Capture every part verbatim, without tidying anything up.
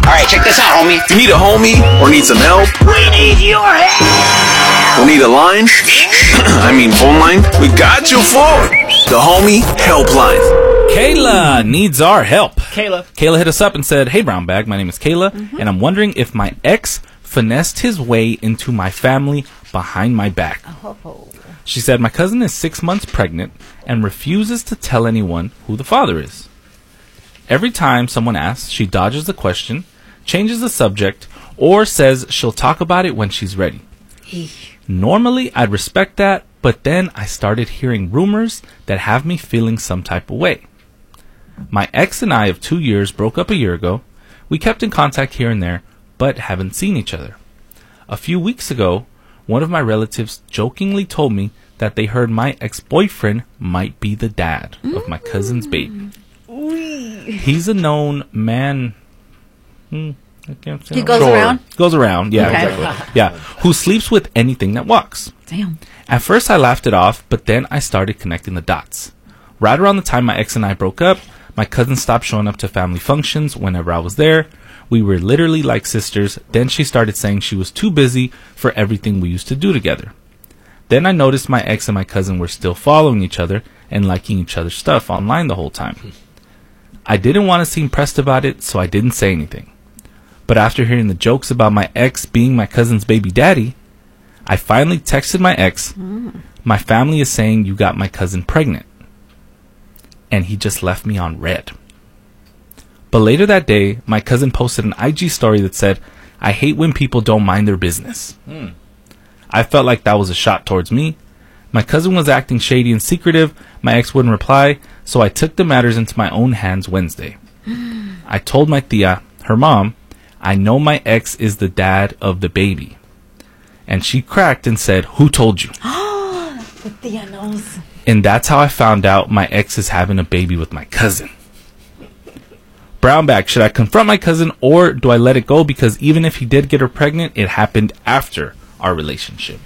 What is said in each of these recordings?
Alright, check this out, homie. You need a homie or need some help? We need your help! Or need a line? I mean phone line? We got you for the Homie Helpline. Kayla needs our help. Kayla. Kayla hit us up and said, hey, Brown Bag, my name is Kayla, mm-hmm. and I'm wondering if my ex finessed his way into my family behind my back. Oh. She said, my cousin is six months pregnant and refuses to tell anyone who the father is. Every time someone asks, she dodges the question, changes the subject, or says she'll talk about it when she's ready. Normally, I'd respect that, but then I started hearing rumors that have me feeling some type of way. My ex and I of two years broke up a year ago. We kept in contact here and there, but haven't seen each other. A few weeks ago, one of my relatives jokingly told me that they heard my ex-boyfriend might be the dad of my cousin's baby. He's a known man. Hmm, I can't say he goes sure. around? Goes around, yeah, okay. exactly. Yeah, who sleeps with anything that walks. Damn. At first I laughed it off, but then I started connecting the dots. Right around the time my ex and I broke up, my cousin stopped showing up to family functions whenever I was there. We were literally like sisters. Then she started saying she was too busy for everything we used to do together. Then I noticed my ex and my cousin were still following each other and liking each other's stuff online the whole time. I didn't want to seem pressed about it, so I didn't say anything. But after hearing the jokes about my ex being my cousin's baby daddy, I finally texted my ex, mm. my family is saying you got my cousin pregnant. And he just left me on red. But later that day, my cousin posted an I G story that said, I hate when people don't mind their business. Mm. I felt like that was a shot towards me. My cousin was acting shady and secretive. My ex wouldn't reply, so I took the matters into my own hands Wednesday. I told my tia, her mom, I know my ex is the dad of the baby. And she cracked and said, who told you? The tia knows. And that's how I found out my ex is having a baby with my cousin. Brownback, should I confront my cousin or do I let it go? Because even if he did get her pregnant, it happened after our relationship.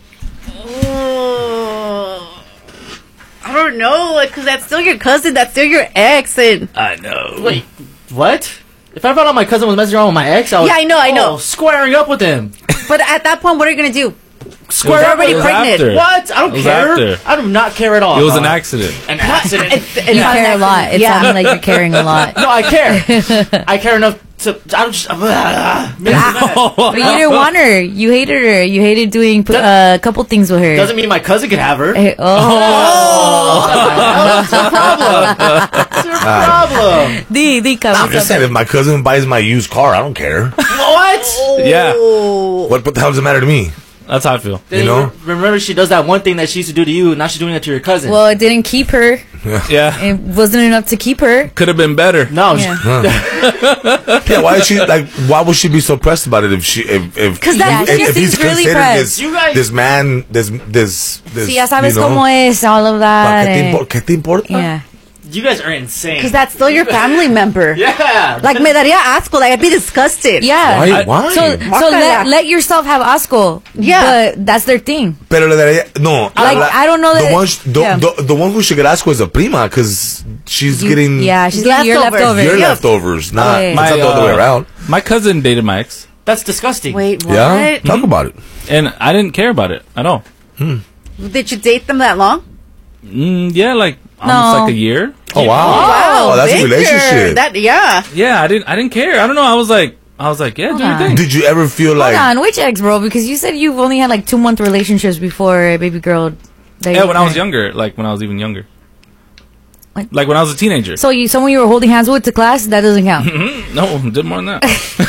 Oh, I don't know, because that's still your cousin. That's still your ex. And I know. Wait, what? If I found out my cousin was messing around with my ex, I was yeah, I know, I know, oh, squaring up with him. But at that point, what are you gonna do? Square already pregnant. After. What? I don't care. After. I do not care at all. It was an accident. An accident. It's, it's you yeah. care a lot. It yeah. sounds like you're caring a lot. No, I care. I care enough to. I don't just. Uh, but you didn't want her. You hated her. You hated doing a uh, couple things with her. Doesn't mean my cousin could have her. Hey, oh. oh. What's the problem? What's your problem? D, D, come. I'm just saying, if my cousin buys my used car, I don't care. What? Yeah. What, what the hell does it matter to me? That's how I feel. Then you know? Remember, she does that one thing that she used to do to you, and now she's doing it to your cousin. Well, it didn't keep her. Yeah. yeah. It wasn't enough to keep her. Could have been better. No. Yeah. Huh. yeah. Why is she like? Why would she be so pressed about it if she if if because if, if, if he's really considered pressed. this, guys, this man this this this sí, ya sabes you know, cómo es all of that. ¿Qué te, impo- ¿Qué te importa? Yeah. You guys are insane. Because that's still your family member. Yeah. Like, me daría asco. Like, I'd be disgusted. Yeah. Why? I, Why? So, so let, let yourself have asco. Yeah. But that's their thing. Pero le daría, no. Like, la, I don't know that. The one, sh- the, yeah. the, the one who should get asco is a prima because she's you, getting. Yeah, she's getting your leftovers. Your yeah. leftovers. Not, Okay. it's my, not the other uh, way around. My cousin dated my ex. That's disgusting. Wait, what? Yeah? Talk mm-hmm. about it. And I didn't care about it at all. Hmm. Did you date them that long? Mm, yeah, like almost no. like a year. Oh wow! Oh, wow, oh, that's Victor. a relationship. That yeah. Yeah, I didn't. I didn't care. I don't know. I was like, I was like, yeah, Hold do your on. thing. Did you ever feel like? Hold on, which ex, bro? Because you said you've only had like two month relationships before a baby girl. That Yeah, when I was younger, like when I was even younger. What? Like when I was a teenager. So you, someone you were holding hands with to class, that doesn't count. No, did more than that.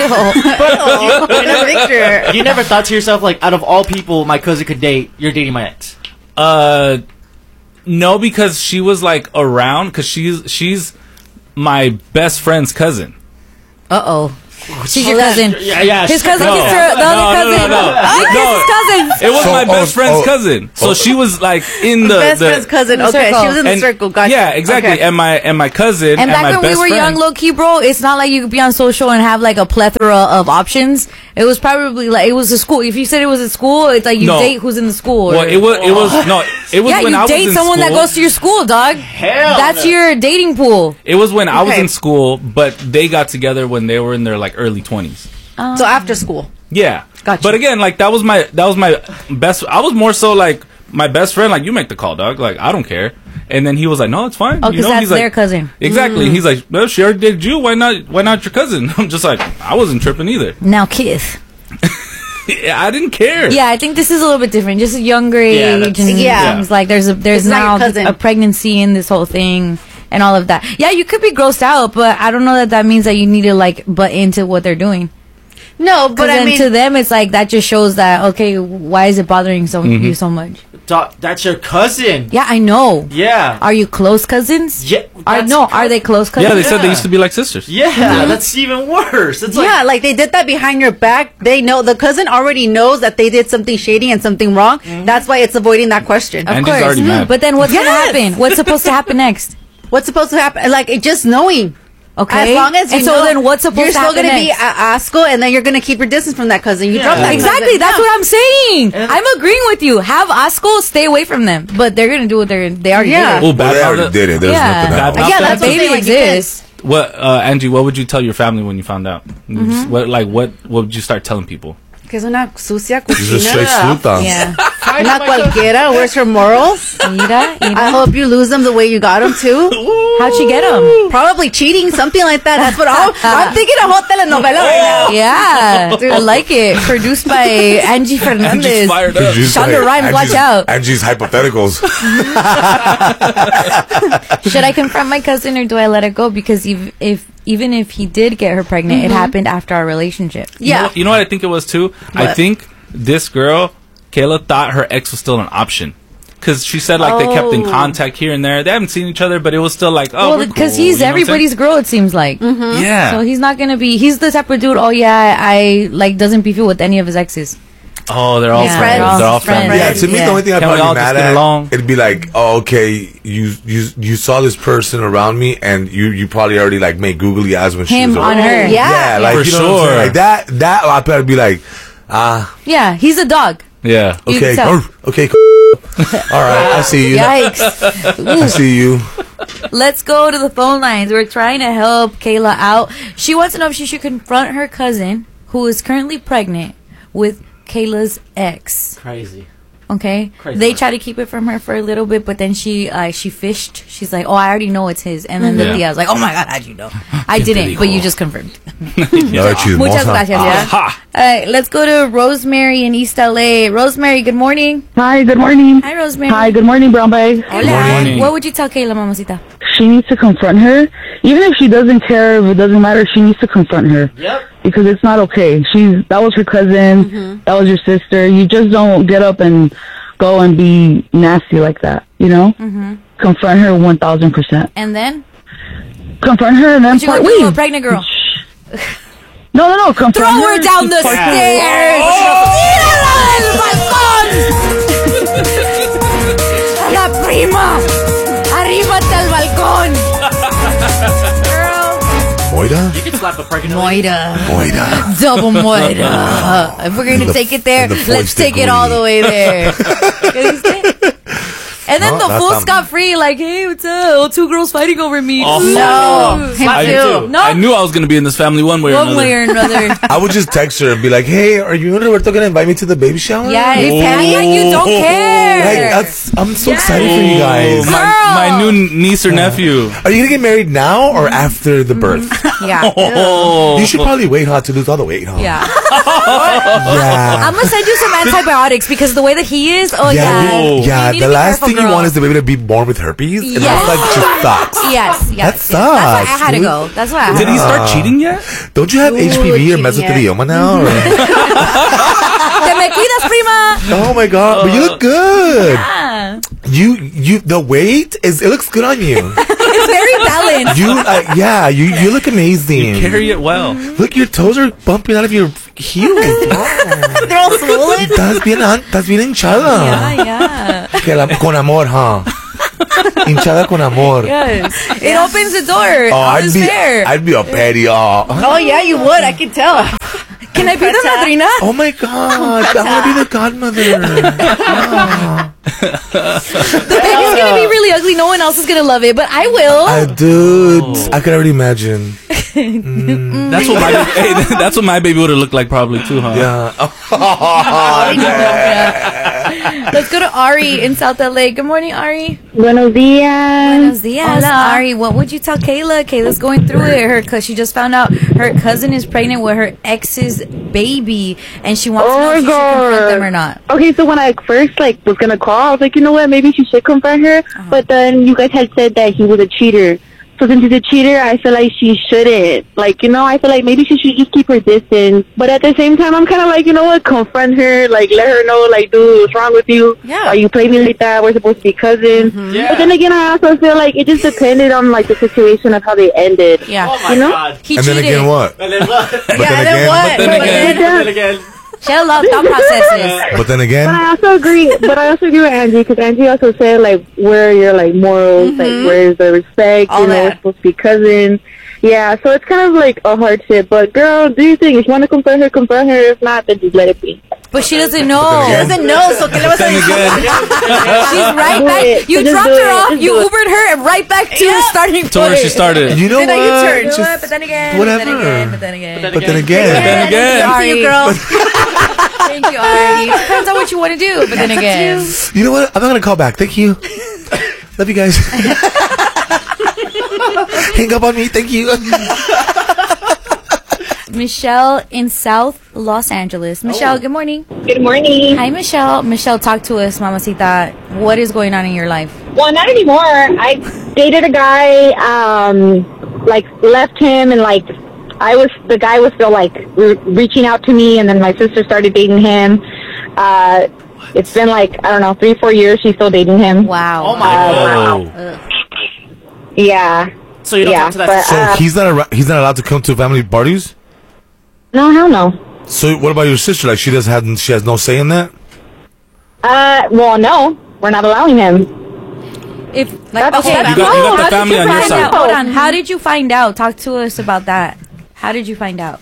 But you, never, Victor, you never thought to yourself, like, out of all people my cousin could date, you're dating my ex. Uh, no, because she was like around. Because she's she's my best friend's cousin. Uh oh. She's your cousin. Yeah, yeah. His cousin no. is her, the no, other no, cousin. no, no, no. Oh, No. his cousin. It was So, my best oh, friend's oh, cousin. So oh. she was like in the Best the, friend's cousin. the Okay, circle. she was in the and, circle. Gotcha. Yeah, exactly. Okay. And my and my cousin and, And back my when best we were friend. young, low key, bro, it's not like you could be on social and have like a plethora of options. It was probably like it was a school. If you said it was a school, it's like you No. date who's in the school. Well, or- it was it was no, it was yeah, when you I was date in someone school. that goes to your school, dog. Hell That's no. your dating pool. It was when I was Okay. in school, but they got together when they were in their like like early twenties. So after school. Yeah. Gotcha. But again, like that was my that was my best. I was more so like my best friend. Like, you make the call, dog. Like, I don't care. And then he was like, no, it's fine. Oh, you because know? that's He's like, their cousin. Exactly. He's like, well, she already did you. Why not? Why not your cousin? I'm just like, I wasn't tripping either. Now kiss. Yeah, I didn't care. Yeah, I think this is a little bit different. Just a younger Yeah, age, that's- and Yeah. things like there's a there's It's not now your cousin. a pregnancy in this whole thing and all of that. Yeah, you could be grossed out, but I don't know that that means that you need to like butt into what they're doing. No, But but I then mean, to them, it's like that just shows that okay, why is it bothering so Mm-hmm. you so much? Doc, that's your cousin. Yeah, I know. Yeah. Are you close cousins? Yeah. Are that's no? cou- Are they close cousins? Yeah, they said they Yeah. used to be like sisters. Yeah, that's even worse. It's like, yeah, like they did that behind your back. They know the cousin already knows that they did something shady and something wrong. That's why it's avoiding that question. Of And he's course. already mad. But then what's Yes. gonna happen? What's supposed to happen next? What's supposed to happen? Like it just knowing. Okay. As long as you and so know, then what's supposed you're to still happen gonna be next? at Asco, and then you're gonna keep your distance from that cousin. You Yeah. drop that Exactly, cousin. that's Yeah. what I'm saying. And- I'm agreeing with you. Have Osco stay away from them, but they're gonna do what they're they already Yeah. did. Oh, Well, bad they mouth already it? did it. There's Yeah. nothing Bad else. mouth Yeah, it? that's That what I'm baby saying, like, you can't- exists. What, uh, Angie? What would you tell your family when you found out? Mm-hmm. What, like, what, what would you start telling people? Que es una sucia She's a straight cochina. sluta. Yeah. Una cualquiera. Where's her morals? Mira, I mira. hope you lose them the way you got them too. How'd she get them? Probably cheating, something like that. That's what I'm, I'm thinking of whole telenovela right now. Yeah, I like it. Produced by Angie Fernandez. Angie's fired up. She's Shonda like, Rhimes, watch Angie's- out. Angie's hypotheticals. Should I confront my cousin or do I let it go? Because if, if even if he did get her pregnant, it happened after our relationship. You know, Yeah. what- you know what I think it was too? I What? think this girl, Kayla, thought her ex was still an option. Because she said, like, they kept in Oh. contact here and there. They haven't seen each other, but it was still like, oh, Well, we're because cool, he's you know what I'm saying? everybody's girl, it seems like. Yeah. So he's not gonna be. He's the type of dude. Oh yeah, I like doesn't beef it with any of his exes. oh, they're all Yeah, friends. they're all They're all friends. friends. Yeah, to me, Yeah. the only thing I'd Can we probably all be just mad get at, along? it'd be like, oh, okay, you you you saw this person around me, and you you probably already like made googly eyes when she Him was on around. her. Yeah. Yeah, like For you know what I'm saying? sure. Like that that I'd probably be like, ah, Yeah, he's a dog. Yeah. You okay, can tell. oh, okay, all right, I see you. Yikes. I see you. Let's go to the phone lines. We're trying to help Kayla out. She wants to know if she should confront her cousin, who is currently pregnant, with Kayla's ex. Crazy. Okay, Crazy. they try to keep it from her for a little bit, but then she uh, she fished. She's like, "Oh, I already know it's his." And then Yeah. the Tia's like, "Oh my god, how'd you know?" I didn't, but you just confirmed. No, she's Muchas hermosa. gracias. Yeah. Ha! All right, let's go to Rosemary in East L A. Rosemary, good morning. Hi, good morning. Hi, Rosemary. Hi, good morning, Brown Bag. Hola. morning. What would you tell Kayla, mamacita? She needs to confront her. Even if she doesn't care, if it doesn't matter, she needs to confront her. Yep. Because it's not okay. She's that was her cousin, that was your sister. You just don't get up and go and be nasty like that, you know? Mm-hmm. Confront her one thousand percent. And then Confront her and then what you part gonna do to a ways. pregnant girl? No, no, no. Confront Throw her down the part- stairs. Tírala del balcón. La prima. Arríbate al balcón. Girl. Moira? You can slap a pregnant Moira. Moira. Double Moira. If we're gonna The- take it there, and the let's foist take it all the way there. ¿Qué dijiste? And then No, the that's fool not- scot free, like, hey, what's up? Two girls fighting over me. Oh, No. Him I, too. No. I knew I was going to be in this family one way or One another. way or another. I would just text her and be like, hey, are you and Roberto going to invite me to the baby shower? Yeah, Oh. Penny, you don't care. Like, that's, I'm so Yes. excited for you guys. Oh, my, my new niece or nephew. Are you going to get married now or after the birth? Yeah. Oh. You should probably wait, huh, to lose all the weight, huh? Yeah. Yeah. I'm gonna send you some antibiotics because the way that he is, oh yeah. yeah, Oh. you- yeah. You need The to be last careful, thing you girl. want is the baby to be born with herpes, and Yes. that's like just sucks. Yes, yes. That yes. That's why I sucks, had to dude. go. That's why I had Did to he go. start cheating yet? Don't you have H P V or cheating, mesothelioma now? Or? Te me cuidas, prima. Oh my god, but you look good. Ah, You, you, the weight is it looks good on you. it's very balanced. You, uh, yeah, you, you look amazing. Carry it well. Look, your toes are bumping out of your heels. They're all swollen. Estás bien, an- estás bien hinchada. Yeah, yeah. Que la- con amor, huh? Hinchada con amor. Yes. It opens the door. Oh, All I'd is be, fair. I'd be a petty. Oh, Oh yeah, you would. I can tell. Can I be the madrina? oh my god, I want to be the godmother. The baby's gonna be really ugly. No one else is gonna love it, but I will. I, dude, I can already imagine. Mm. That's what my baby, hey, that's what my baby would have looked like probably too, huh? Yeah. Let's go to Ari in South L A. Good morning, Ari. Buenos dias. Buenos dias, Ari. What would you tell Kayla? Kayla's going through it. Her, cause she just found out her cousin is pregnant with her ex's baby, and she wants Oh to know my if she should confront God. them or not. Okay, so when I first like was gonna call, I was like, you know what, maybe she should confront her. Uh-huh. But then you guys had said that he was a cheater. So since he's a cheater, I feel like she shouldn't. Like, you know, I feel like maybe she should just keep her distance. But at the same time, I'm kind of like, you know what, confront her. Like, let her know, like, dude, what's wrong with you? Yeah. Are you playing me like that? We're supposed to be cousins. Yeah. But then again, I also feel like it just depended on, like, the situation of how they ended. Yeah. Oh my You know? God. He And then cheated. again, what? And then what? But Yeah, then and then again, what? But then But again- then- And then again. She had a lot of thought processes. But then again, But I also agree. But I also agree with Angie because Angie also said like where are your like morals, like where's the respect? All you know, that. we're supposed to be cousins. Yeah, so it's kind of like a hardship. But girl, do you think if you want to confront her, confront her. If not, then just let it be. But she doesn't know. She doesn't know, so ¿qué le vas a Then decir? again, She's right Do back. it. You Just dropped do her it. off. Just You do it. Ubered her and right back to Yeah. the starting to where she point. started. you know Then you what? turn. Just- But then again, whatever. But then again, but then again. But then again, Then again. Thank you, girl. Thank you, Ari. Depends on what you want to do. But then again, you know what? I'm not gonna call back. Thank you. Love you guys. Hang up on me. Thank you. Michelle in South Los Angeles. Michelle, good morning. Good morning. Hi, Michelle. Michelle, talk to us, Mamacita. What is going on in your life? Well, not anymore. I dated a guy. Um, like left him, and like I was the guy was still like re- reaching out to me, and then my sister started dating him. Uh, it's been like I don't know three, four years. She's still dating him. Wow. Oh my God. Oh. Yeah. So you don't Yeah, talk to that. but, So uh, he's not ar- he's not allowed to come to family parties. No, hell no. So what about your sister? Like she does have she has no say in that. Uh, well, no, we're not allowing him. If That's okay, okay. You got- you got the how did family on your find side. out? Hold on. How did you find out? Talk to us about that. How did you find out?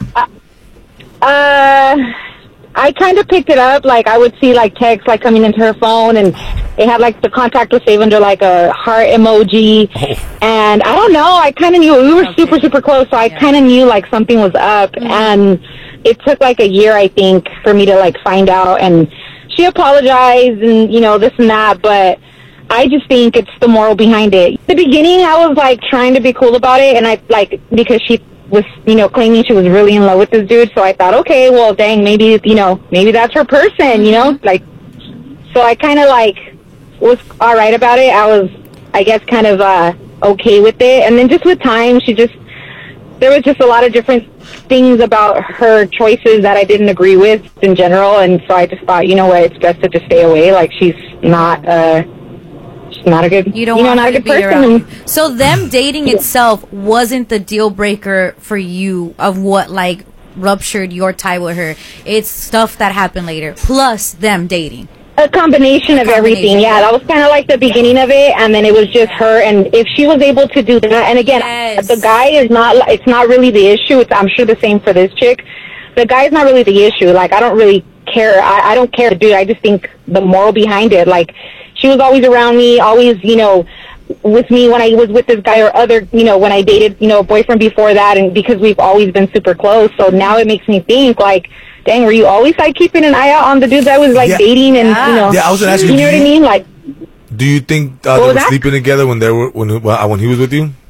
Uh, I kind of picked it up. Like I would see like texts like coming into her phone, and it had like the contact was saved under like a heart emoji. And I don't know. I kind of knew we were super super close, so I kind of knew like something was up. And it took like a year, I think, for me to like find out. And she apologized, and you know this and that, but I just think it's the moral behind it. At the beginning, I was like trying to be cool about it, and I like because she was, you know, claiming she was really in love with this dude. So I thought, okay, well, dang, maybe, you know, maybe that's her person, you know, like. So I kind of like was all right about it. I was, I guess, kind of uh, okay with it. And then just with time, she just there was just a lot of different things about her choices that I didn't agree with in general. And so I just thought, you know what, it's best to just stay away. Like she's not. Uh, Not a good, You don't you know, want not her a to good be person. around. So them dating itself wasn't the deal breaker for you of what like ruptured your tie with her. It's stuff that happened later, plus them dating. A combination of everything. Yeah, that was kind of like the beginning of it, and then it was just her. And if she was able to do that, and again, Yes. the guy is not. It's not really the issue. It's, I'm sure the same for this chick. The guy is not really the issue. Like I don't really care. I, I don't care, dude. I just think the moral behind it. Like she was always around me, always, you know, with me when I was with this guy or other, you know, when I dated, you know, a boyfriend before that, and because we've always been super close. So now it makes me think like, dang, were you always like keeping an eye out on the dudes I was like Yeah. dating and you know? Yeah, I was gonna ask you, You know do what I you- mean? Like, Do you think uh, What they was were that? sleeping together when they were when uh, when he was with you?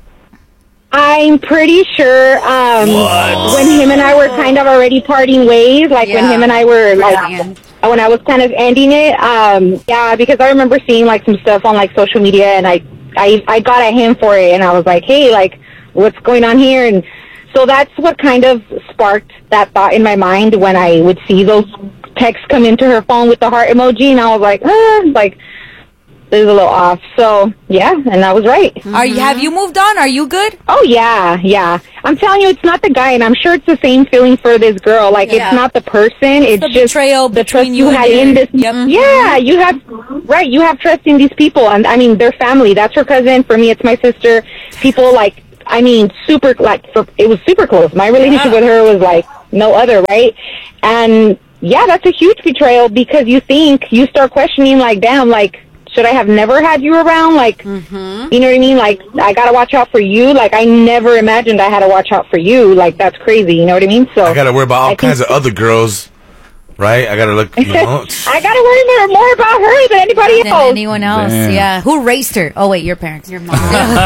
I'm pretty sure um, when him and I were kind of already parting ways, like when Yeah. him and I were like Yeah. when I was kind of ending it. Um, yeah, because I remember seeing like some stuff on like social media, and I I I got at him for it, and I was like, hey, like what's going on here? And so that's what kind of sparked that thought in my mind when I would see those texts come into her phone with the heart emoji, and I was like, ah, like this is a little off. So yeah, and I was right. Are you? Have you moved on? Are you good? Oh yeah, yeah. I'm telling you, it's not the guy, and I'm sure it's the same feeling for this girl. Like Yeah. it's not the person; it's, the just betrayal the between trust you you and had your- in this. Yep. Yeah, you have right. You have trust in these people, and I mean, they're family. That's her cousin. For me, it's my sister. People like, I mean, super like. For, it was super close. My relationship with her was like no other, right? And yeah, that's a huge betrayal because you think you start questioning, like, damn, like. should I have never had you around? Like, Mm-hmm. you know what I mean? Like, I gotta watch out for you. Like, I never imagined I had to watch out for you. Like, that's crazy. You know what I mean? So I gotta worry about all I kinds think- of other girls, right? I gotta look, you know. I gotta worry more, more about her than anybody Than else. anyone else, Damn. yeah. Who raised her? Oh wait, your parents. Your mom.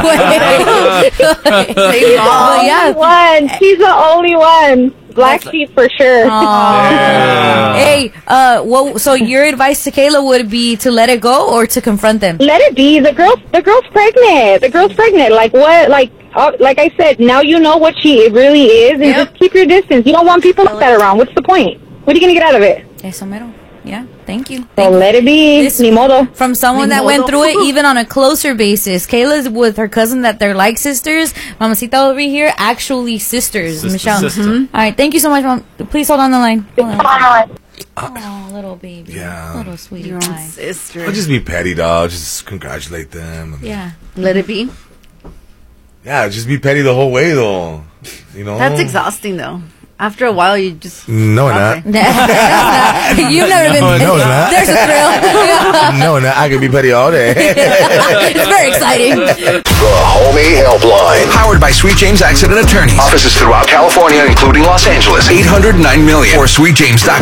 Wait. mom. But yeah. One. She's the only one. Black sheep for sure. Aw. Hey, uh, what? So your advice to Kayla would be to let it go or to confront them? Let it be. The girl, the girl's pregnant. The girl's pregnant. Like what? Like, uh, like I said, now you know what she really is, and Yep. just keep your distance. You don't want people like that around. What's the point? What are you gonna get out of it? Eso mero. Yeah. Thank you. So Thank you. let it be. This- Ni modo. From someone Ni that went modo. through it, even on a closer basis. Kayla's with her cousin that they're like sisters. Mamacita over here, actually sisters. Sister, Michelle. sister. Mhm. All right. Thank you so much, Mom. Please hold on the line. Hold on. Oh, little baby. Yeah. Little sweetie Your own pie. sister. I'll just be petty, dog. Just congratulate them. Yeah. Let it be. Yeah, just be petty the whole way, though. You know. That's exhausting, though. After a while, you just. No, not. Okay. You've never been. No, no, it's not. There's a thrill. No, not. I can be petty all day. It's very exciting. The Homie Helpline. Powered by Sweet James Accident Attorneys. Offices throughout California, including Los Angeles. eight hundred nine million or sweet james dot com.